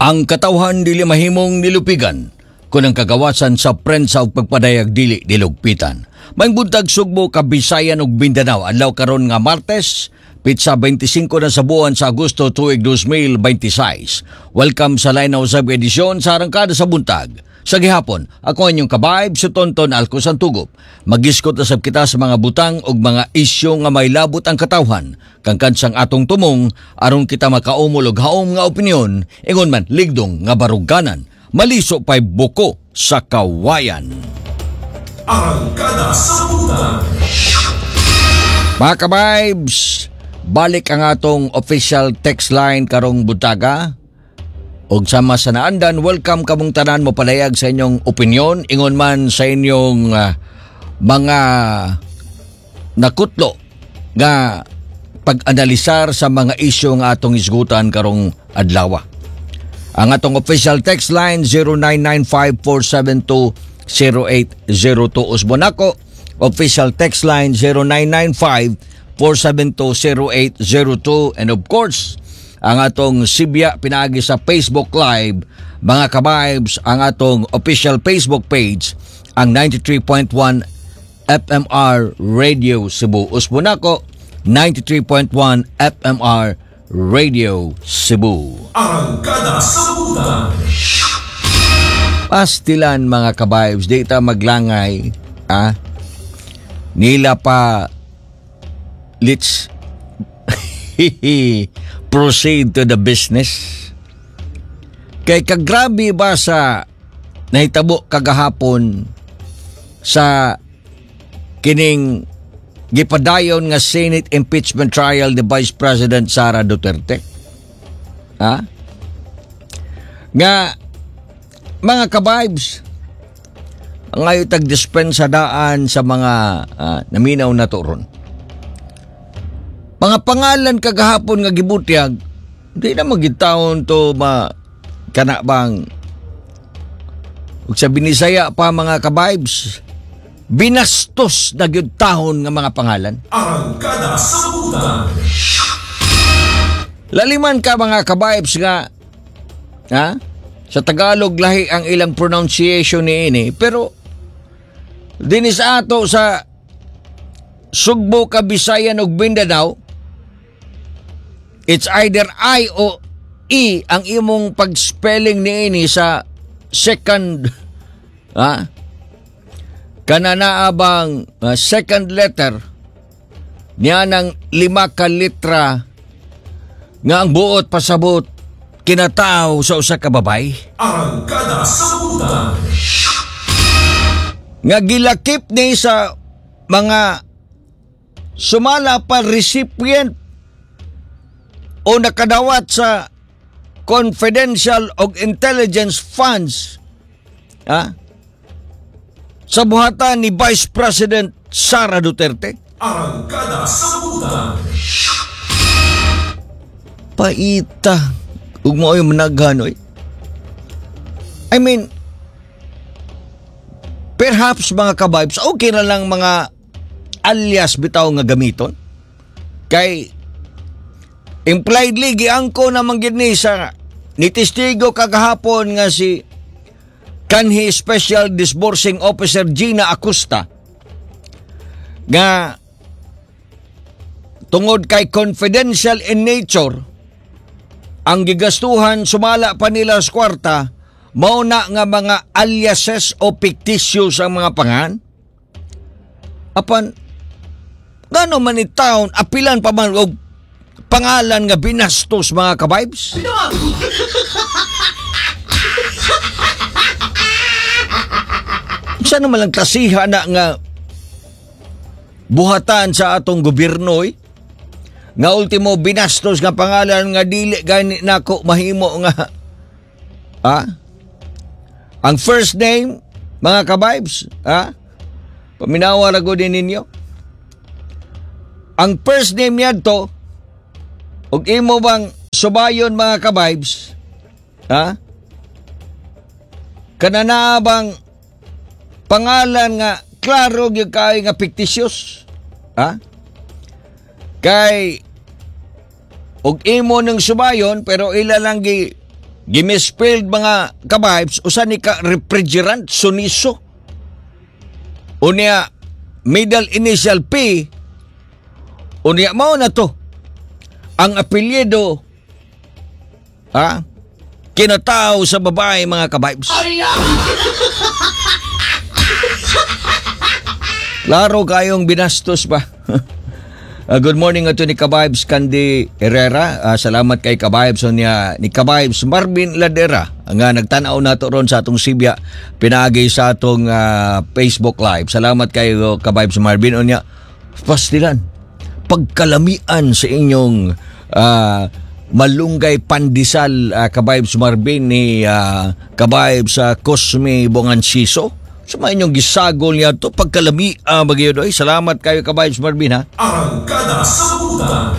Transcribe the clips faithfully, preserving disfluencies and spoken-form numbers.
Ang katawhan dili mahimong nilupigan kung ang kagawasan sa prensa ug pagpadayag dili dilugpitan. May buntag Sugbo, Kabisayan ug Mindanao adlaw karon nga Martes, pitsa twenty-five na sa buwan sa Agosto tuig twenty twenty-six. Welcome sa Line Usab edisyon sa arangkada sa buntag. Sa gihapon, ako inyong kabayb si Tonton Alco Santugop. Magiskot na sab kita sa mga butang ug mga isyu nga may labot ang katawhan. Kang kansang atong tumong aron kita makaumol og haom nga opinyon, ingon man ligdong nga baruganan. Maliso pa'y buko sa kawayan. Arangkada sa buntag. Mga kabibes, balik ang atong official text line karong buntaga. Og sama sa naandan, welcome kamong tanan mo palayag sa inyong opinyon, ingon man sa inyong uh, mga nakutlo nga pag-analisar sa mga isyu nga atong isgutan karong adlaw. Ang atong official text line zero nine nine five four seven two zero eight zero two usbon ako. Official text line zero nine nine five four seven two zero eight zero two, and of course ang atong Sibya pinaagi sa Facebook Live, mga kabibes, ang atong official Facebook page, ang ninety-three point one F M R Radio Cebu. Usbon ako, ninety-three point one F M R Radio Cebu. Arangkada sa buntag. Pastilan mga kabibes, di ta maglangay, ah, nila pa, let's proceed to the business. Kay kagrabe ba sa nahitabo kagahapon sa kining gipadayon nga Senate impeachment trial ni Vice President Sara Duterte? Ha? Nga mga kabibes, ngayon tag-dispensa daan sa mga uh, naminaw na turon. Mga pangalan kagahapon nga gibutyag, di na magitaon to ma kanabang ug sa binisaya pa mga kabibes, binastos na gyud tahon nga mga pangalan. Arangkada sa buntag. Laliman ka mga kabibes nga, ha? Sa Tagalog lahi ang ilang pronunciation ni ini, pero dinis ato sa Sugbo, Kabisayan ug Mindanao, it's either I o E ang imong pag-spelling ni ini sa second, ha? Kananaabang uh, second letter niya ng lima ka litra nga ang buot pasabot kinatao sa usa ka babay. Arangkada sa buntag. Nga gilakip ni sa mga sumala pa recipient o nakadawat sa confidential o intelligence funds, ha? Sa buhatan ni Vice President Sara Duterte. Arangkada sa buntag. Paita ug mo ay managhan, oy. I mean, perhaps mga kabibes, okay na lang mga alias bitaw nga gamiton. Kay impliedly giangko naman gid ni sa ni testigo kagahapon nga si kanhi Special Disbursing Officer Gina Acosta nga tungod kay confidential in nature ang gigastuhan sumala pa nila sa kwarta, mao na nga mga aliases o fictitious ang mga pangan. Apan ngano man ni taon apilan pa man og pangalan nga binastos mga kabibes? Isa naman lang klasiha na nga buhatan sa atong gobyerno, eh? Nga ultimo binastos nga pangalan nga dili gani nako mahimo nga, ha? Ang first name mga kabibes, ha? Paminawa ra gud ninyo. Ang first name niya to ug imo bang subayon mga kabibes, ha? Kanana bang pangalan nga klaro gyud kay nga fictitious, ha? Kay og imo ng subayon pero ila lang gi Gimispelled mga kabibes, usa ni ka refrigerant Suniso. Unya middle initial P. Unya mao na to. Ang apelyido ha, kinatao sa babae mga kabibes. Laro kayong binastos ba? Uh, good morning ato ni Kabibes Candy Herrera. Uh, salamat kay Kabibes niya ni Kabibes Marvin Ladera nga nagtanaw nato ron sa atong Sibya pinaagi sa atong uh, Facebook Live. Salamat kay uh, Kabibes Marvin niya. Pastilan pagkalamian sa inyong uh, malunggay pandesal uh, Kabibes Marvin ni uh, Kabibes sa uh, Cosme Bongansiso. Sa mga inyong gisagol niya ito, pagkalami, ah, bagyo doy. Salamat kayo, Kabibes Marvin, ha? Arangkada sa Sabutan.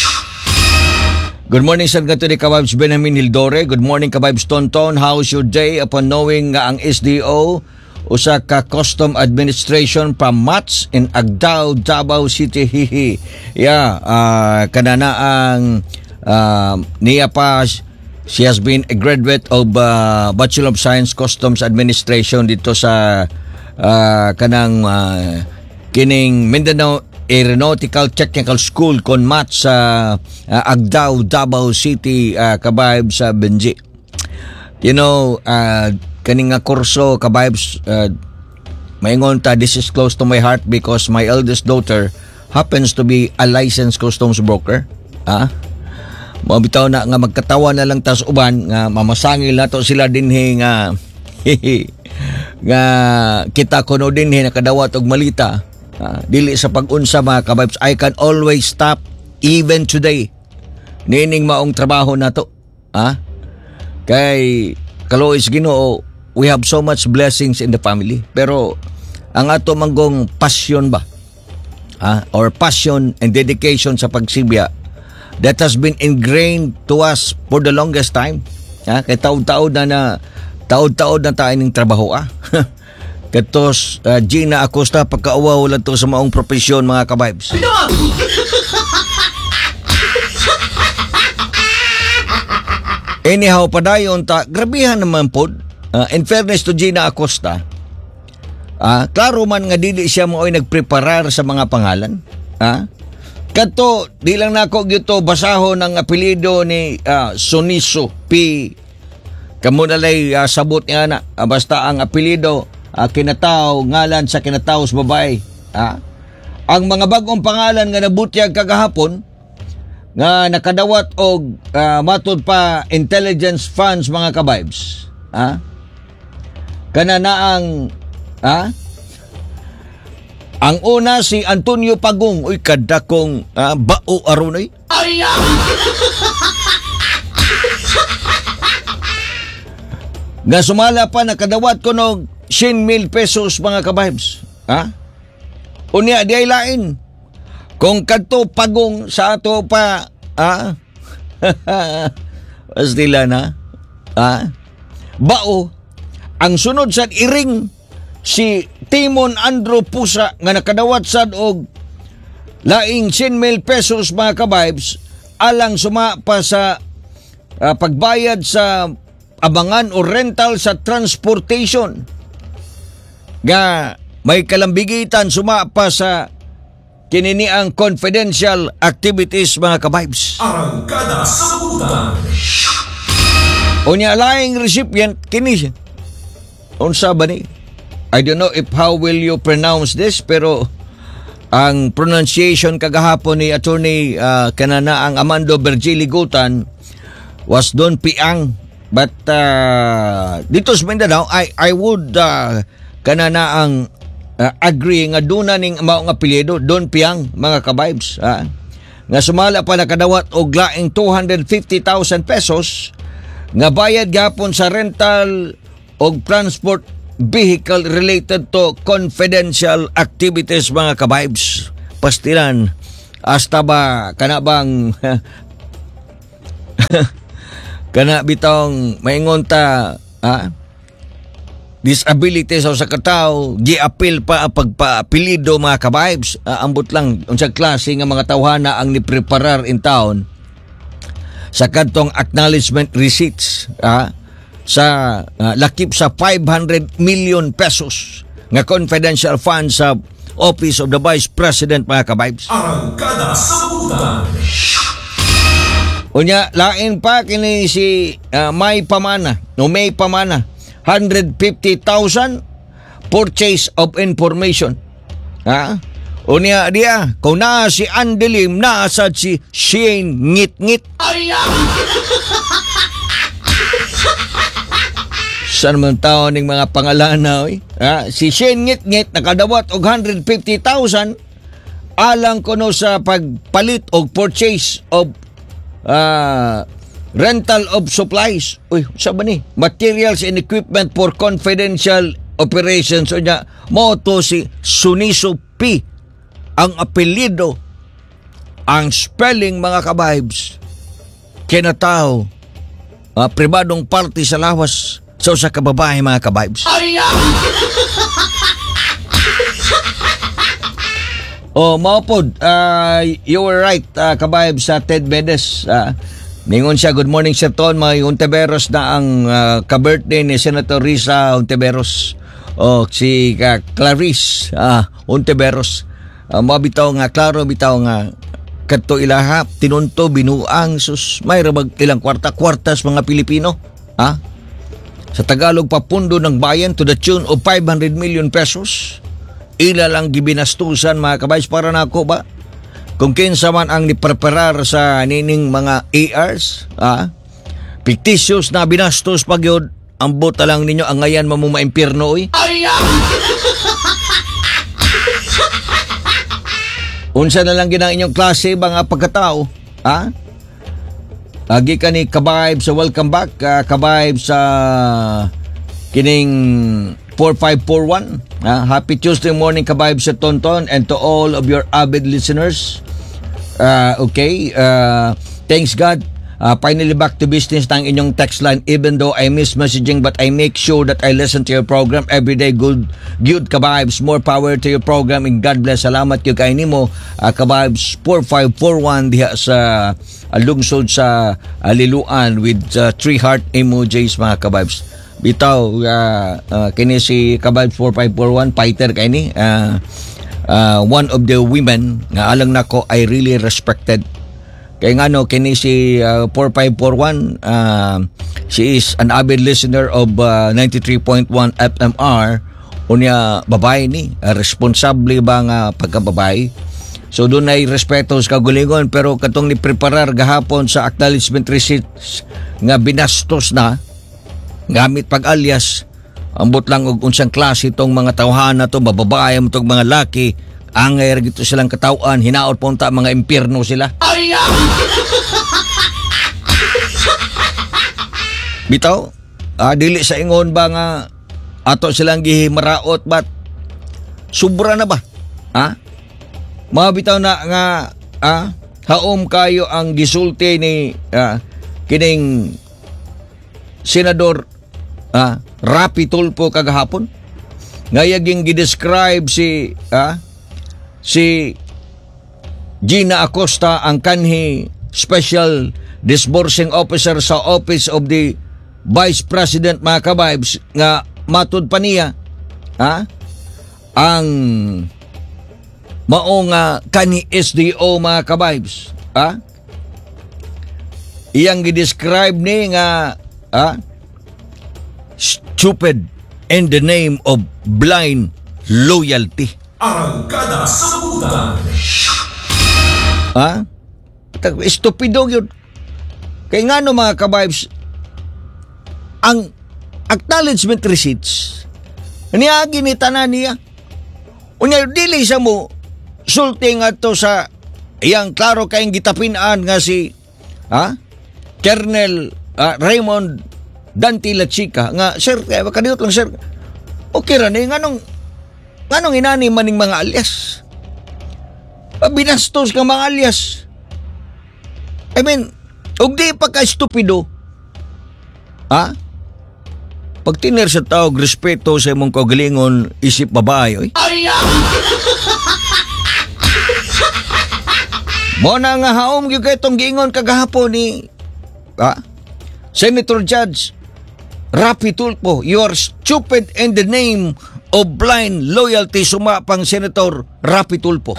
Good morning, San Gato ni Kabibes Benjamin Hildore. Good morning, Kabibes Tonton. How's your day upon knowing nga ang S D O usa ka custom administration from Mats in Agdao, Davao City. Hihi. Yeah, uh, kanana ang uh, niya pa. She has been a graduate of uh, Bachelor of Science Customs Administration dito sa uh, kanang uh, kining Mindanao Aeronautical Technical School kon mat sa uh, Agdao, Davao City, uh, Kabibes sa uh, Benji. You know, uh, kaning nga kurso Kabibes, uh, maingon ta, this is close to my heart because my eldest daughter happens to be a licensed customs broker. Ah? Mabitaw na nga magkatawa na lang tas uban nga mamasangil nato sila dinhi nga nga kita kuno dinhi nakadawat og malita. Uh, dili sa pag-unsa mga Kabibes, I can always stop even today. Nining maong trabaho nato. Ha? Kay kaluoy sa Ginoo, we have so much blessings in the family. Pero ang ato manggong passion ba? Ha? Or passion and dedication sa pagsibya that has been ingrained to us for the longest time. Ha? Kay taod-taod na na taod-taod na tayo ng trabaho. Ah? Katos uh, Gina Acosta, pagkauwa wala to sa maong profesyon mga Kabibes. Anyhow, padayon ta, grabihan naman po. Uh, in fairness to Gina Acosta, uh, klaro man nga dili siya mo ay nagpreparar sa mga pangalan. Ha? Kato, di lang nako gito basahon ang apelyido ni uh, Suniso P. Kamu nalay uh, sabot nga na, uh, basta ang apelyido uh, kinatao, ngalan sa kinatao sa babae. Uh, ang mga bagong pangalan nga nabutyag kagahapon, nga nakadawat og uh, matod pa intelligence funds mga Kabibes. Uh, kana na ang uh, ang una si Antonio Pagong, uy kadakong uh, bao aron ay. Nga sumala pa nakadawat ko no ten mil pesos mga Kabibes. Ha? Unya di ay lain. Kung kadto Pagong sa ato pa, ha? Pastila na. Ha? Bao. Ang sunod sa iring si Timon Andrew Pusa nga nakadawat sad og laing ten mil pesos mga Kabibes alang suma pa sa uh, pagbayad sa abangan o rental sa transportation. Nga may kalambigitan suma pa sa kininiang confidential activities mga Kabibes. Arangkada sa Sabutan. Unya laing recipient kini unsa ba ni? I don't know if how will you pronounce this, pero ang pronunciation kagahapon ni attorney uh, kanana ang Amando Bergili Gutan was Don Piang. But uh, dito sa Mindanao, I, I would uh, kanana ang uh, agree nga duna ning maong apelyido Don Piang mga Kabibes. Uh, nga sumala pa nakadawat og laing two hundred fifty thousand pesos nga bayad gapon sa rental og transport vehicle related to confidential activities mga Kabibes. Pastilan hasta ba kana bang kana bitong maingon ta ha? Disability sa katao gi-appeal pa ang pagpaapelido mga Kabibes. Uh, ambot lang unsang klase nga mga tawhana ang nipreparar in town sa kantong acknowledgement receipts ah, sa ah, lakip sa five hundred million pesos nga confidential fund sa Office of the Vice President, mga kabibes. Arangkada sa Mabutan. Unya, lain pa kini si ah, May Pamana, no May Pamana, one hundred fifty thousand purchase of information. Ha? Unya dia, kung na si Andelim, naasad si Shane Ngit-Ngit. Saan man tao ning mga pangalan na, oy? Ha? Si Shane Ngit-Ngit nakadawat og one hundred fifty thousand alang kuno sa pagpalit og purchase of uh, rental of supplies. Uy, sa ba ni? Materials and equipment for confidential operations. O niya, mo to si Suniso P. Ang apelyido, ang spelling, mga kabibes, kinatao, uh, pribadong party sa lawas sa usa ka babae, mga kabibes. Oh, maupod, uh, you were right, uh, kabibes, sa Ted Bedes. Uh, ningon siya, good morning, Sir Ton, mga Ontiveros na ang uh, ka-birthday ni Senator Risa Ontiveros. O, oh, si uh, Clarice uh, Ontiveros. Uh, mabitaw nga, klaro bitaw nga kadto ilaha, tinunto, binuang, sus, may rabag ilang kwarta-kwartas mga Pilipino. Ha? Sa Tagalog, papundo ng bayan to the tune of five hundred million pesos. Ila lang gibinastusan, mga kabays, para na ako ba? Kung kinsa man ang nipreparar sa nining mga A Rs, ha? Fictitious na binastos pag yun, ang buta lang ninyo, ang ngayan mamumaimpirno, oy. Unsa na lang ginang inyong klase mga pagkatao, ha? Agi ka ni Kabayb sa welcome back, uh, Kabayb sa kining four five four one. Uh, happy Tuesday morning, Kabayb sa Tonton, and to all of your avid listeners. Uh, okay, uh, thanks God. Uh, finally back to business ng inyong text line, even though I miss messaging, but I make sure that I listen to your program every day. Good, good kabibes. More power to your program, and God bless. Salamat yung kain mo, uh, kabibes four five four one diha sa uh, lungsod sa uh, Liluan with uh, three heart emojis, mga kabibes. Bitaw, uh, uh, kini si kabibes four five four one, fighter kay ni. Uh, uh, one of the women nga alang nako I really respected. Kaya nga no, kini si uh, four five four one, uh, she is an avid listener of uh, ninety-three point one F M R. Unya, babae ni, uh, responsable ba nga pagkababae. So doon ay respeto sa kagulingon, pero katong ni preparar gahapon sa acknowledgement receipts nga binastos na, gamit pag-alias, ambot lang og unsang klase itong mga tawhana to, bababae mo itong mga laki, angay gito silang katawan, hinaot punta mga impyerno sila. Bitaw, ah, dili sa ingon ba nga ato silang gihimaraot, bat sobra na ba? Ha? Mga bitaw na nga ah, haom kayo ang gisulti ni ah, kining Senador ah, Rapi Tulfo kagahapon. Ngayaging gidescribe si ah, si Gina Acosta, ang kanhi Special Disbursing Officer sa Office of the Vice President, mga kabibes, nga matud pa niya, ha? Ang mao nga kanhi S D O, mga kabibes, ha? Iyang gidescribe ni nga, ha? Stupid in the name of blind loyalty. Arangkada sa Mabutan. Ha? Estupido yun. Kaya nga no, mga kabibes, ang acknowledgement receipts, niagi ni tanan niya. Unya, dili sa mo, sulti nga to sa iyang klaro kayong gitapinaan nga si ha? Colonel uh, Raymond Dante La Chica, nga, sir, kaya makadiyot lang, sir. Okay ra ni, nga nung, nga nung inani maning mga alias. Binastos ka mga alias. I mean, og di pa ka stupido. Ha? Pag tiner sa tawag respeto sa imong kaugalingon, isip babae, oy. Mo na nga haom gyud kay tong giingon kagahapon ni ah, Senator Judge Rapi Tulfo, you are stupid in the name of blind loyalty, sumapang Senator Rapi Tulfo.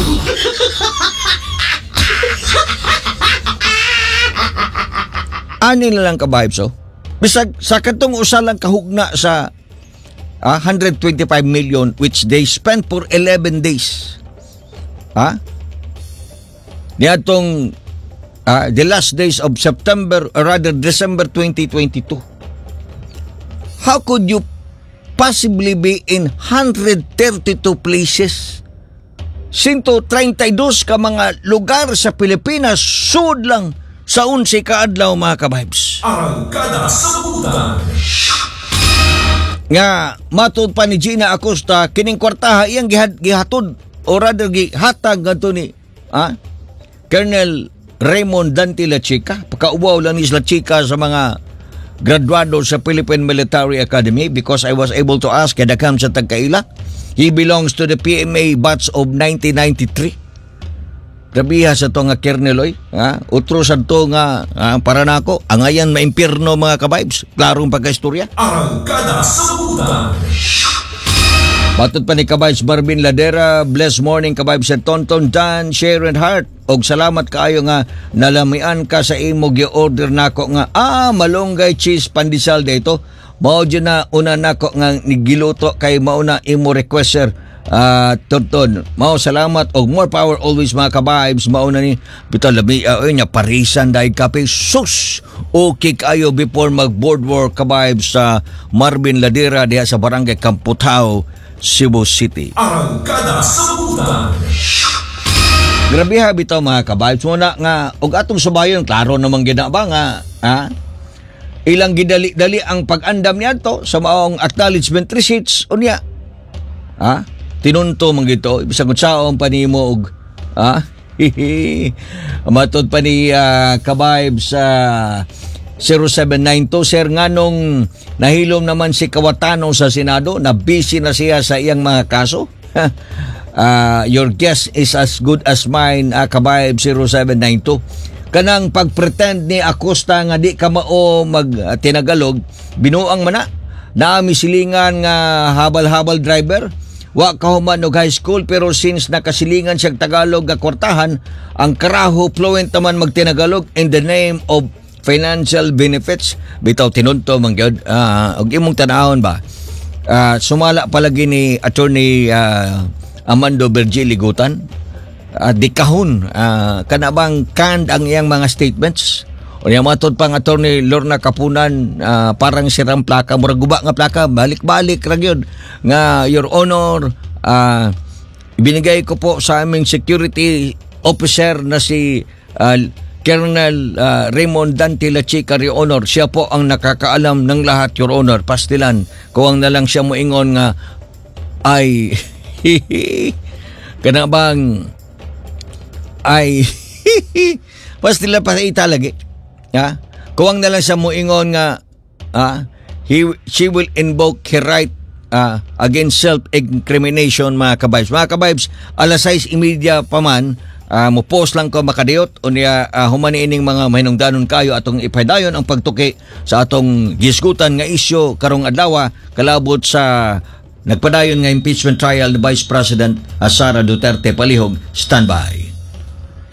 Ani na lang ka-vibes, oh. Bisag sa katong usa lang kahugna sa ah, one hundred twenty-five million which they spent for eleven days. Ha? Niatong ah, the last days of September or rather December twenty twenty-two. How could you possibly be in one hundred thirty-two places? one hundred thirty-two ka mga lugar sa Pilipinas, sud lang sa unsi ka adlaw, mga ka-vibes. Arangkada sa Sabutan. Nga matud pa ni Gina Acosta kining kwartaha iyang gihad, gihatod o rather gihatag ngadto ni ah, Colonel Raymond Dante La Chica. Pakaubaw lang ni La Chica sa mga graduado sa Philippine Military Academy because I was able to ask kada kam sa tagkaila. He belongs to the P M A batch of nineteen ninety-three. Grabiha sa to nga Kerneloy, ha? Utro sa to nga ah, para nako ang ayan maimpirno, mga ka-vibes. Klarong pagkaistorya. Arangkada sa Sabutan. Matod pa ni ka-vibes Marvin Ladera, blessed morning ka-vibes sa Tonton Dan, Sharon Hart. Og salamat kaayo nga nalamian ka sa imo gi-order nako nga ah malunggay cheese pandesal dito. Mao dyan na una nako nga nigiluto kay mauna imo requester. Uh, Tonton, mao salamat og more power always, mga ka-vibes. Mauna ni bitaw labi uh, nya parisan dahil kape sus okay kayo before mag boardwalk, ka-vibes sa Marvin Ladera diha sa barangay Kamputao, Cebu City. Arangkada sa Sabutan. Grabe ha bitaw, mga ka-vibes. Muna nga og atong subayon klaro namang gina ba nga ha? Ilang gidali-dali ang pag-andam niadto sa maong acknowledgement receipts unya. Ha? Tinunto man gito, bisag unsaon pa nimo og ha? Matod pa ni uh, ka-vibes sa uh, zero seven nine two, sir, nganong nahilom naman si Kawatano sa Senado, na busy na siya sa iyang mga kaso. uh, your guess is as good as mine, uh, ka-vibes zero seven nine two. Kanang pagpretend ni Acosta nga di ka mao mag uh, tinagalog, binuang man na. Naami silingan nga habal-habal driver. Wa kahuman og high school pero since nakasilingan siyang Tagalog nga kwartahan, ang karaho fluent naman magtinagalog in the name of financial benefits. Bitaw tinunto man gyud. Uh, og imong tanahon ba? Uh, sumala palagi ni Attorney uh, Amando Virgil Ligutan. Uh, di kahon uh, kana bang canned ang iyang mga statements. O niya matod pang Attorney Lorna Kapunan, uh, parang sirang plaka, murag guba nga plaka, balik-balik ra gyud nga, Your Honor, uh, ibinigay ko po sa aming security officer na si uh, Colonel uh, Raymond Dante La Chica, Your Honor. Siya po ang nakakaalam ng lahat, Your Honor. Pastilan, kuwang na lang siya moingon nga ay kana bang ay pastilan pa sa ita lagi. Ha? Kuwang na lang siya moingon nga ah, he, she will invoke her right uh, against self-incrimination, mga ka-vibes. Mga ka-vibes, alas sais imedya pa man, uh, mo-post lang ko makadiyot o niya uh, humani ining mga mahinungdanon kayo atong ipadayon ang pagtuki sa atong gisgutan nga isyo karong adlaw kalabot sa nagpadayon nga impeachment trial ni Vice President Sara Duterte Palihog. Standby.